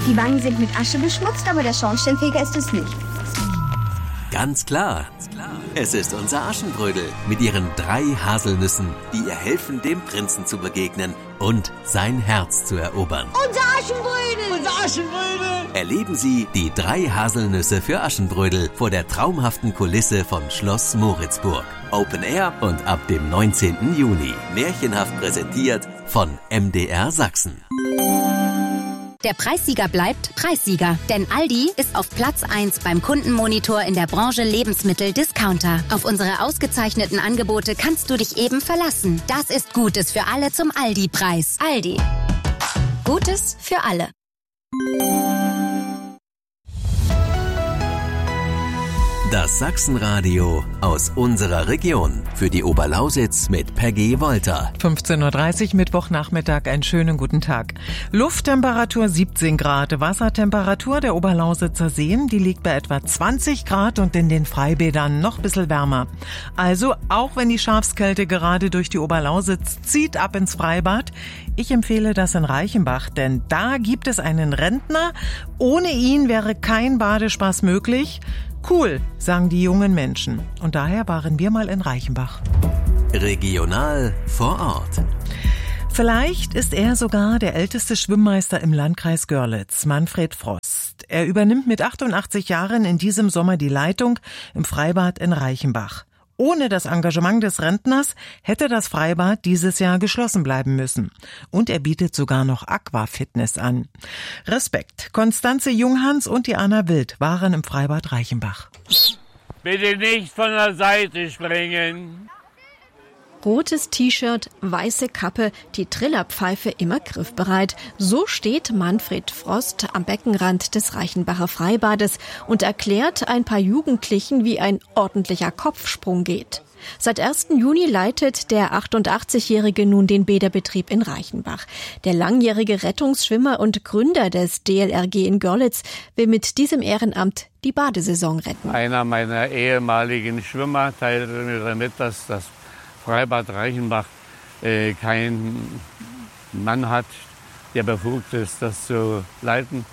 Die Wangen sind mit Asche beschmutzt, aber der Schornsteinfeger ist es nicht. Ganz klar. Es ist unser Aschenbrödel mit ihren 3 Haselnüssen, die ihr helfen, dem Prinzen zu begegnen und sein Herz zu erobern. Unser Aschenbrödel! Unser Aschenbrödel! Erleben Sie die 3 Haselnüsse für Aschenbrödel vor der traumhaften Kulisse von Schloss Moritzburg. Open Air und ab dem 19. Juni. Märchenhaft präsentiert von MDR Sachsen. Der Preissieger bleibt Preissieger, denn Aldi ist auf Platz 1 beim Kundenmonitor in der Branche Lebensmittel-Discounter. Auf unsere ausgezeichneten Angebote kannst du dich eben verlassen. Das ist Gutes für alle zum Aldi-Preis. Aldi. Gutes für alle. Das Sachsenradio aus unserer Region. Für die Oberlausitz mit Peggy Wolter. 15.30 Uhr, Mittwochnachmittag, einen schönen guten Tag. Lufttemperatur 17 Grad, Wassertemperatur der Oberlausitzer Seen, die liegt bei etwa 20 Grad und in den Freibädern noch ein bisschen wärmer. Also, auch wenn die Schafskälte gerade durch die Oberlausitz zieht, ab ins Freibad. Ich empfehle das in Reichenbach, denn da gibt es einen Rentner. Ohne ihn wäre kein Badespaß möglich. Cool, sagen die jungen Menschen. Und daher waren wir mal in Reichenbach. Regional vor Ort. Vielleicht ist er sogar der älteste Schwimmmeister im Landkreis Görlitz, Manfred Frost. Er übernimmt mit 88 Jahren in diesem Sommer die Leitung im Freibad in Reichenbach. Ohne das Engagement des Rentners hätte das Freibad dieses Jahr geschlossen bleiben müssen. Und er bietet sogar noch Aquafitness an. Respekt. Konstanze Junghans und Diana Wild waren im Freibad Reichenbach. Bitte nicht von der Seite springen. Rotes T-Shirt, weiße Kappe, die Trillerpfeife immer griffbereit. So steht Manfred Frost am Beckenrand des Reichenbacher Freibades und erklärt ein paar Jugendlichen, wie ein ordentlicher Kopfsprung geht. Seit 1. Juni leitet der 88-Jährige nun den Bäderbetrieb in Reichenbach. Der langjährige Rettungsschwimmer und Gründer des DLRG in Görlitz will mit diesem Ehrenamt die Badesaison retten. Einer meiner ehemaligen Schwimmer teilte mir mit, dass das Freibad Reichenbach keinen Mann hat, der befugt ist, das zu leiten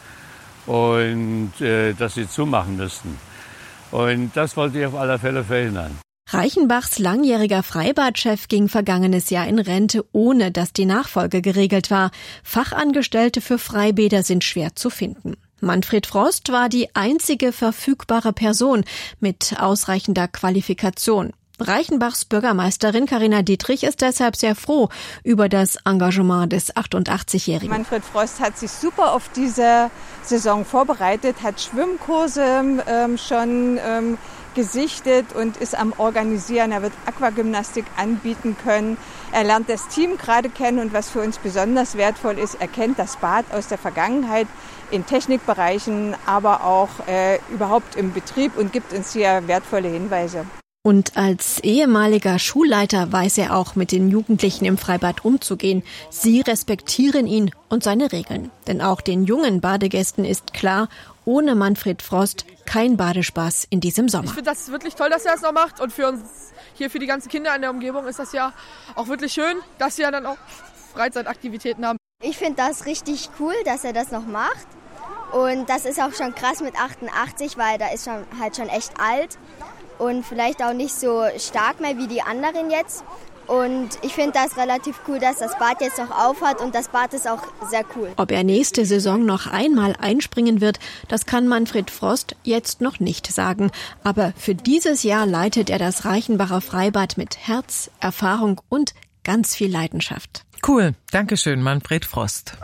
und dass sie zumachen müssten. Und das wollte ich auf alle Fälle verhindern. Reichenbachs langjähriger Freibadchef ging vergangenes Jahr in Rente, ohne dass die Nachfolge geregelt war. Fachangestellte für Freibäder sind schwer zu finden. Manfred Frost war die einzige verfügbare Person mit ausreichender Qualifikation. Reichenbachs Bürgermeisterin Carina Dietrich ist deshalb sehr froh über das Engagement des 88-Jährigen. Manfred Frost hat sich super auf diese Saison vorbereitet, hat Schwimmkurse schon gesichtet und ist am Organisieren. Er wird Aquagymnastik anbieten können. Er lernt das Team gerade kennen und was für uns besonders wertvoll ist, er kennt das Bad aus der Vergangenheit in Technikbereichen, aber auch überhaupt im Betrieb und gibt uns hier wertvolle Hinweise. Und als ehemaliger Schulleiter weiß er auch, mit den Jugendlichen im Freibad umzugehen. Sie respektieren ihn und seine Regeln. Denn auch den jungen Badegästen ist klar, ohne Manfred Frost kein Badespaß in diesem Sommer. Ich finde das wirklich toll, dass er das noch macht. Und für uns hier, für die ganzen Kinder in der Umgebung, ist das ja auch wirklich schön, dass sie ja dann auch Freizeitaktivitäten haben. Ich finde das richtig cool, dass er das noch macht. Und das ist auch schon krass mit 88, weil da ist schon echt alt. Und vielleicht auch nicht so stark mehr wie die anderen jetzt. Und ich finde das relativ cool, dass das Bad jetzt noch auf hat und das Bad ist auch sehr cool. Ob er nächste Saison noch einmal einspringen wird, das kann Manfred Frost jetzt noch nicht sagen. Aber für dieses Jahr leitet er das Reichenbacher Freibad mit Herz, Erfahrung und ganz viel Leidenschaft. Cool, Dankeschön, Manfred Frost.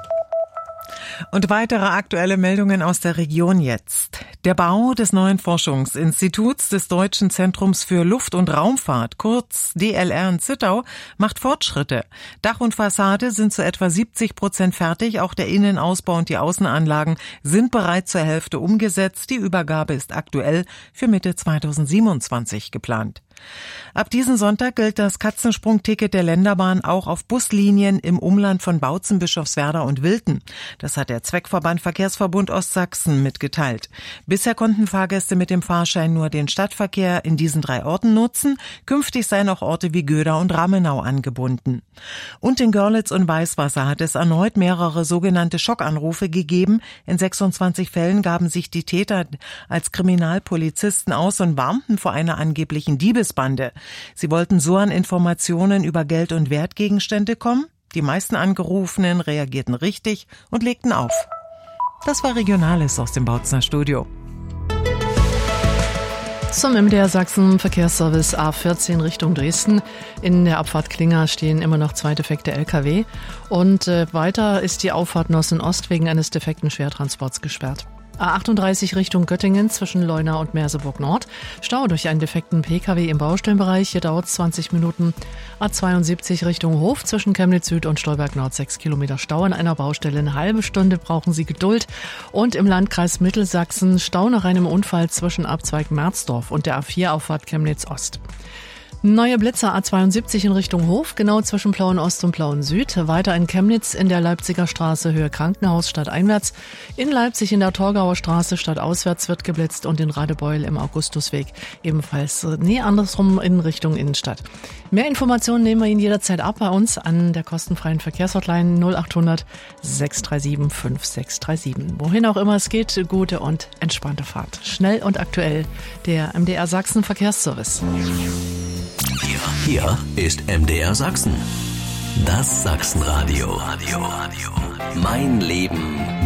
Und weitere aktuelle Meldungen aus der Region jetzt. Der Bau des neuen Forschungsinstituts des Deutschen Zentrums für Luft- und Raumfahrt, kurz DLR in Zittau, macht Fortschritte. Dach und Fassade sind zu etwa 70% fertig. Auch der Innenausbau und die Außenanlagen sind bereits zur Hälfte umgesetzt. Die Übergabe ist aktuell für Mitte 2027 geplant. Ab diesem Sonntag gilt das Katzensprungticket der Länderbahn auch auf Buslinien im Umland von Bautzen, Bischofswerda und Wilten. Das hat der Zweckverband Verkehrsverbund Ostsachsen mitgeteilt. Bisher konnten Fahrgäste mit dem Fahrschein nur den Stadtverkehr in diesen 3 Orten nutzen. Künftig seien auch Orte wie Göda und Ramenau angebunden. Und in Görlitz und Weißwasser hat es erneut mehrere sogenannte Schockanrufe gegeben. In 26 Fällen gaben sich die Täter als Kriminalpolizisten aus und warnten vor einer angeblichen Diebesbande. Sie wollten so an Informationen über Geld- und Wertgegenstände kommen. Die meisten Angerufenen reagierten richtig und legten auf. Das war Regionales aus dem Bautzener Studio. Zum MDR Sachsen Verkehrsservice A14 Richtung Dresden. In der Abfahrt Klinger stehen immer noch 2 defekte LKW. Und weiter ist die Auffahrt Nossen-Ost wegen eines defekten Schwertransports gesperrt. A38 Richtung Göttingen zwischen Leuna und Merseburg Nord. Stau durch einen defekten Pkw im Baustellenbereich. Hier dauert es 20 Minuten. A72 Richtung Hof zwischen Chemnitz Süd und Stolberg Nord 6 Kilometer Stau an einer Baustelle. Eine halbe Stunde brauchen Sie Geduld. Und im Landkreis Mittelsachsen Stau nach einem Unfall zwischen Abzweig Merzdorf und der A4-Auffahrt Chemnitz Ost. Neue Blitzer A72 in Richtung Hof, genau zwischen Plauen Ost und Plauen Süd. Weiter in Chemnitz in der Leipziger Straße Höhe Krankenhaus stadteinwärts. In Leipzig in der Torgauer Straße stadtauswärts wird geblitzt und in Radebeul im Augustusweg ebenfalls andersrum in Richtung Innenstadt. Mehr Informationen nehmen wir Ihnen jederzeit ab bei uns an der kostenfreien Verkehrshotline 0800 637 5637. Wohin auch immer es geht, gute und entspannte Fahrt. Schnell und aktuell der MDR Sachsen Verkehrsservice. Hier ist MDR Sachsen. Das Sachsenradio. Mein Leben